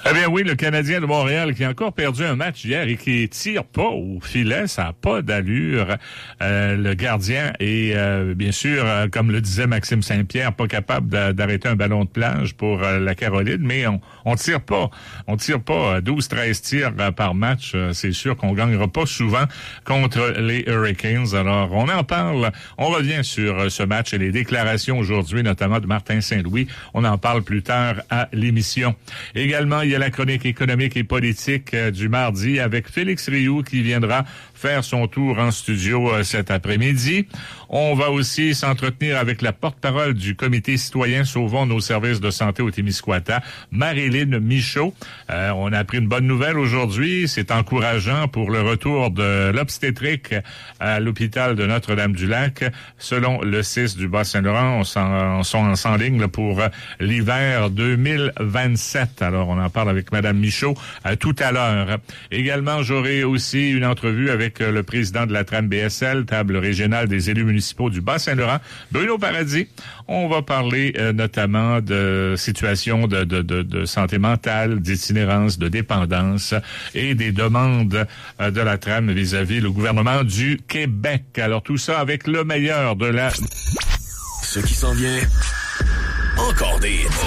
Eh bien oui, le Canadien de Montréal qui a encore perdu un match hier et qui tire pas au filet, ça n'a pas d'allure. Le gardien est, bien sûr, comme le disait Maxime Saint-Pierre, pas capable d'arrêter un ballon de plage pour la Caroline, mais on tire pas. On tire pas 12-13 tirs par match. C'est sûr qu'on gagnera pas souvent contre les Hurricanes. Alors, on en parle. On revient sur ce match et les déclarations aujourd'hui, notamment de Martin Saint-Louis. On en parle plus tard à l'émission. Également, il y a la chronique économique et politique du mardi avec Félix Rioux qui viendra faire son tour en studio cet après-midi. On va aussi s'entretenir avec la porte-parole du Comité citoyen Sauvons nos services de santé au Témiscouata, Marilyn Michaud. On a appris une bonne nouvelle aujourd'hui. C'est encourageant pour le retour de l'obstétrique à l'hôpital de Notre-Dame-du-Lac. Selon le CIS du Bas-Saint-Laurent, on sont en ligne pour l'hiver 2027. Alors, on en parle avec Madame Michaud tout à l'heure. Également, j'aurai aussi une entrevue avec le président de la TRAM BSL, table régionale des élus municipaux du Bas-Saint-Laurent, Bruno Paradis. On va parler notamment de situation de santé mentale, d'itinérance, de dépendance et des demandes de la TRAM vis-à-vis le gouvernement du Québec. Alors tout ça avec le meilleur de la... Ce qui s'en vient, encore des...